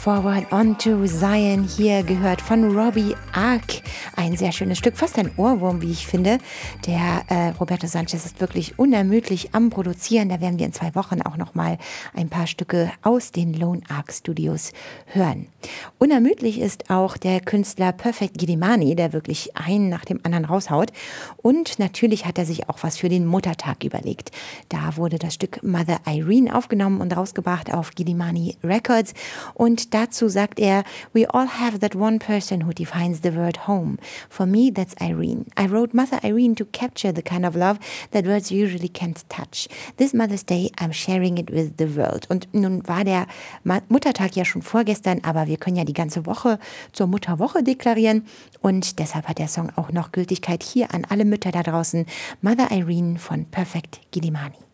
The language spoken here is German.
Forward onto Zion hier gehört von Robbie Ark. Ein sehr schönes Stück, fast ein Ohrwurm, wie ich finde. Der Roberto Sanchez ist wirklich unermüdlich am Produzieren. Da werden wir in 2 Wochen auch noch mal ein paar Stücke aus den Lone Ark Studios hören. Unermüdlich ist auch der Künstler Perfect Gilimani, der wirklich einen nach dem anderen raushaut. Und natürlich hat er sich auch was für den Muttertag überlegt. Da wurde das Stück Mother Irene aufgenommen und rausgebracht auf Gilimani Records. Und dazu sagt er, "We all have that one person who defines the word home. For me, that's Irene. I wrote Mother Irene to capture the kind of love that words usually can't touch. This Mother's Day, I'm sharing it with the world." Und nun war der Muttertag ja schon vorgestern, aber wir können ja die ganze Woche zur Mutterwoche deklarieren. Und deshalb hat der Song auch noch Gültigkeit hier an alle Mütter da draußen. Mother Irene von Perfect Gilimani.